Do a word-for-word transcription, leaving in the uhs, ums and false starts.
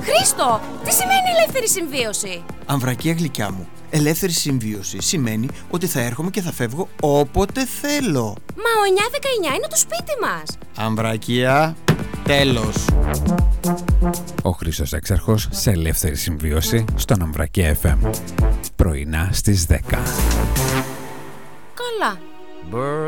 Χρήστο, τι σημαίνει ελεύθερη συμβίωση? Αμβρακία γλυκιά μου, ελεύθερη συμβίωση σημαίνει ότι θα έρχομαι και θα φεύγω όποτε θέλω. Μα ο εννιά δεκαεννιά είναι το σπίτι μας. Αμβρακία, τέλος. Ο Χρήστος Έξαρχος σε ελεύθερη συμβίωση στον Αμβρακία εφ εμ. Πρωινά στις δέκα. Καλά.